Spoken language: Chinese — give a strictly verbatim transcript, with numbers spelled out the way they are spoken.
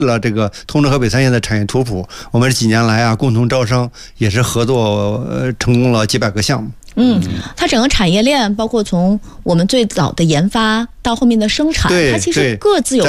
了这个通州河北三县的产业图谱，我们几年来啊共同招商，也是合作呃成功了几百个项目。 嗯，它整个产业链包括从我们最早的研发到后面的生产，它其实各自有